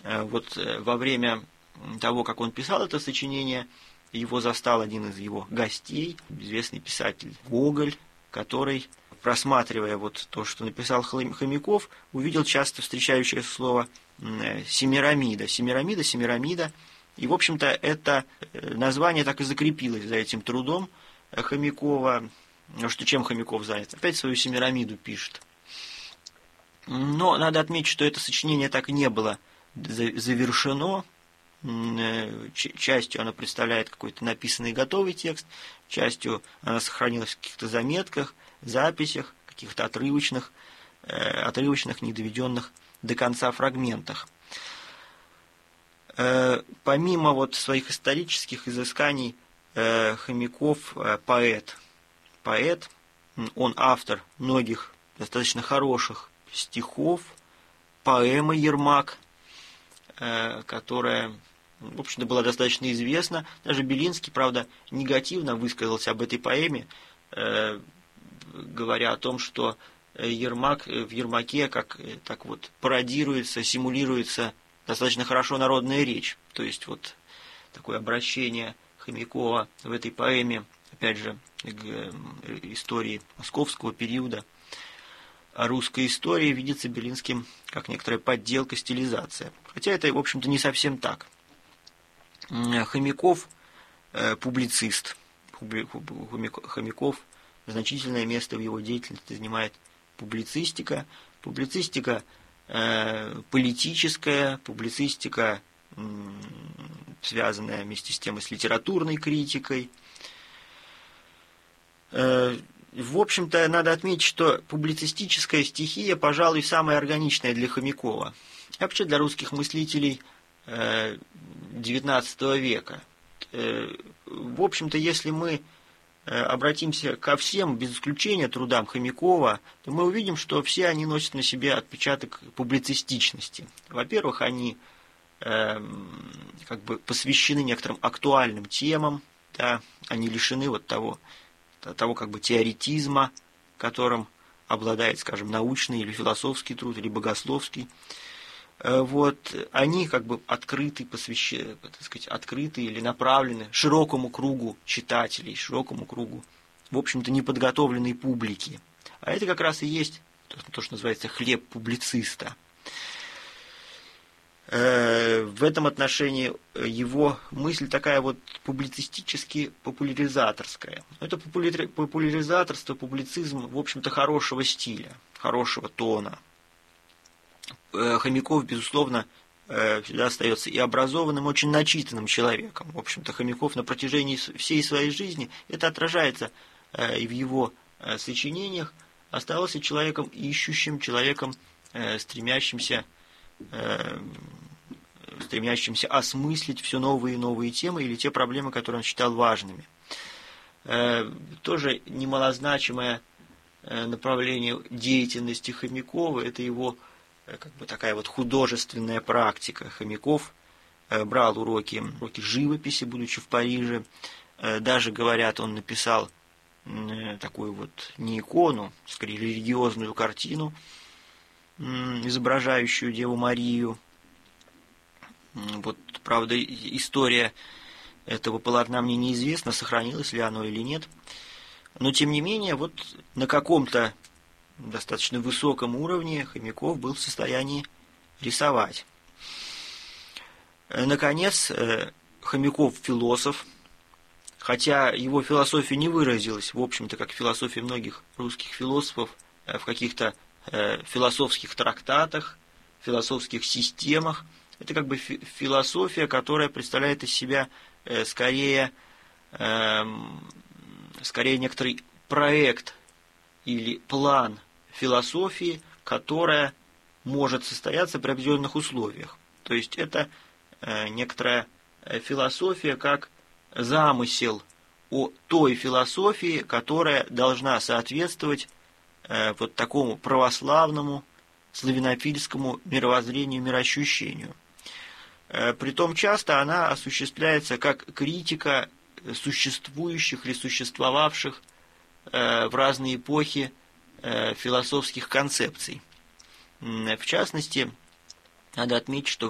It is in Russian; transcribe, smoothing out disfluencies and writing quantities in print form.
Во время того, как он писал это сочинение, его застал один из его гостей, известный писатель Гоголь, который, просматривая то, что написал Хомяков, увидел часто встречающееся слово «семирамида». Семирамида. И, в общем-то, это название так и закрепилось за этим трудом Хомякова. Что чем Хомяков занят? Опять свою семирамиду пишет. Но надо отметить, что это сочинение так и не было завершено. Частью оно представляет какой-то написанный готовый текст, частью она сохранилась в каких-то заметках, записях, каких-то отрывочных, не доведенных до конца фрагментах. Помимо своих исторических изысканий, Хомяков поэт. Он автор многих достаточно хороших стихов, поэмы «Ермак», которая, в общем-то, была достаточно известна. Даже Белинский, правда, негативно высказался об этой поэме, говоря о том, что Ермак в Ермаке так пародируется, симулируется достаточно хорошо народная речь. То есть такое обращение Хомякова в этой поэме, опять же, к истории московского периода, русской истории, видится Белинским как некоторая подделка, стилизация. Хотя это, в общем-то, не совсем так. Хомяков публицист. Хомяков значительное место в его деятельности занимает публицистика. Публицистика политическая, публицистика, связанная вместе с тем и с литературной критикой. В общем-то, надо отметить, что публицистическая стихия, пожалуй, самая органичная для Хомякова. И вообще для русских мыслителей XIX века. В общем-то, если мы обратимся ко всем, без исключения, трудам Хомякова, то мы увидим, что все они носят на себе отпечаток публицистичности. Во-первых, они посвящены некоторым актуальным темам, да, они лишены того теоретизма, которым обладает, скажем, научный или философский труд, или богословский. Они открыты, открыты или направлены широкому кругу читателей, широкому кругу, в общем-то, неподготовленной публики. А это как раз и есть то, что называется хлеб публициста. В этом отношении его мысль такая публицистически популяризаторская. Это популяризаторство, публицизм, в общем-то, хорошего стиля, хорошего тона. Хомяков, безусловно, всегда остается и образованным, очень начитанным человеком. В общем-то, Хомяков на протяжении всей своей жизни, это отражается и в его сочинениях, оставался человеком ищущим, человеком, стремящимся осмыслить все новые и новые темы или те проблемы, которые он считал важными. Тоже немалозначимое направление деятельности Хомякова – это его такая художественная практика. Хомяков брал уроки живописи, будучи в Париже. Даже, говорят, он написал такую не икону, скорее религиозную картину, изображающую Деву Марию. Правда, история этого полотна мне неизвестна, сохранилось ли оно или нет. Но, тем не менее, на каком-то достаточно высоком уровне Хомяков был в состоянии рисовать. Наконец, Хомяков философ, хотя его философия не выразилась, в общем-то, как философия многих русских философов, в каких-то философских трактатах, философских системах. Это философия, которая представляет из себя скорее некоторый проект или план философии, которая может состояться при определенных условиях. То есть это некоторая философия как замысел о той философии, которая должна соответствовать такому православному славянофильскому мировоззрению, мироощущению. Притом часто она осуществляется как критика существующих или существовавших в разные эпохи философских концепций. В частности, надо отметить, что